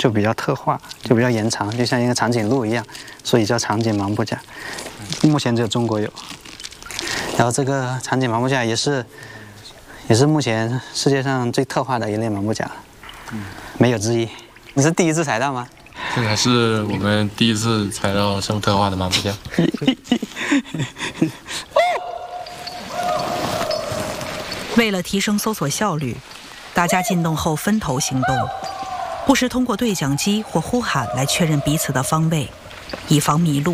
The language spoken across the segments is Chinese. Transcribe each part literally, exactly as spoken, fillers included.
就比较特化，就比较延长，就像一个长颈鹿一样，所以叫长颈芒布甲。目前只有中国有。然后这个长颈芒布甲也是，也是目前世界上最特化的一类芒布甲，嗯，没有之一。你是第一次采到吗？ 这还是我们第一次采到这么特化的芒布甲。 为了提升搜索效率，大家进洞后分头行动，不时通过对讲机或呼喊来确认彼此的方位，以防迷路。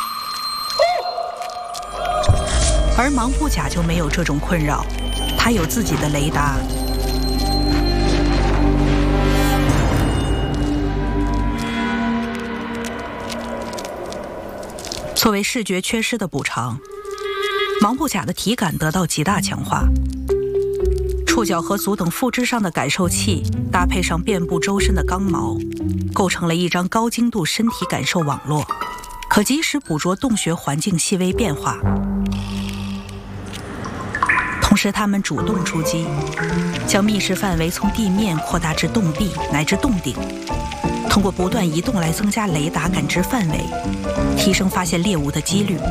而芒布甲就没有这种困扰，它有自己的雷达。作为视觉缺失的补偿，芒布甲的体感得到极大强化。触角和足等腹肢上的感受器搭配上遍布周身的刚毛，构成了一张高精度身体感受网络，可及时捕捉洞穴环境细微变化。同时，它们主动出击，将觅食范围从地面扩大至洞壁乃至洞顶，通过不断移动来增加雷达感知范围，提升发现猎物的几率。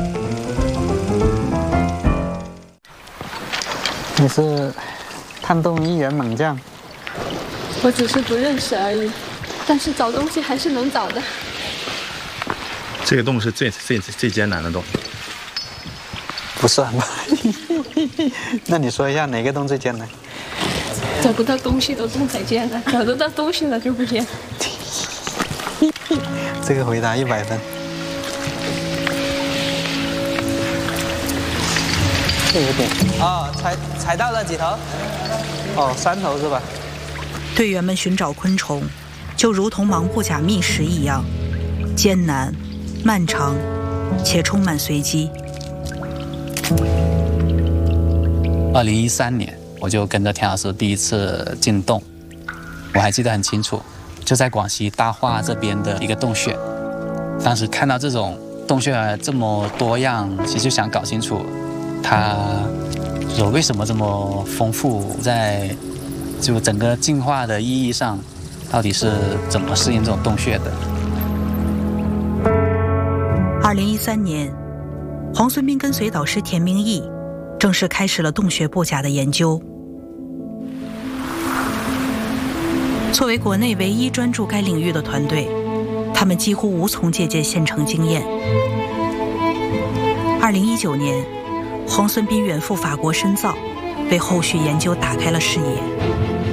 你是探洞一员猛将？ 我只是不认识而已，但是找东西还是能找的。 这个洞是最最最艰难的洞。 不算吧？那你说一下哪个洞最艰难？ 找不到东西的洞才艰难，找得到东西了就不艰难。 这个回答一百分。这有点哦，采采到了几头？哦，三头是吧？ 队员们寻找昆虫，就如同芒布甲觅食一样，艰难、漫长，且充满随机。 二零一三年，我就跟着田老师第一次进洞，我还记得很清楚，就在广西大化这边的一个洞穴。当时看到这种洞穴这么多样，其实就想搞清楚它说为什么这么丰富，在就整个进化的意义上，到底是怎么适应这种洞穴的。 二零一三年，黄孙斌跟随导师田明义正式开始了洞穴布甲的研究。作为国内唯一专注该领域的团队，他们几乎无从借鉴现成经验。二零一九年，黄孙斌远赴法国深造，为后续研究打开了视野。